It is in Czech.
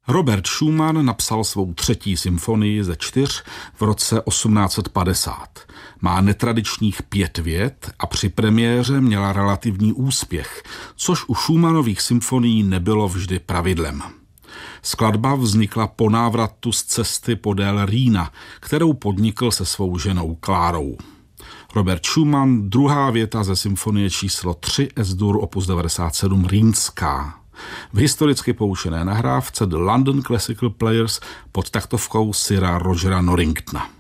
Robert Schumann napsal svou 3. symfonii ze 4 v roce 1850. Má netradičních 5 vět a při premiéře měla relativní úspěch, což u Schumannových symfonií nebylo vždy pravidlem. Skladba vznikla po návratu z cesty podél Rýna, kterou podnikl se svou ženou Klárou. Robert Schumann, 2. věta ze symfonie číslo 3 S-dur opus 97 Rýnská. V historicky poučené nahrávce The London Classical Players pod taktovkou Sira Rogera Norringtona.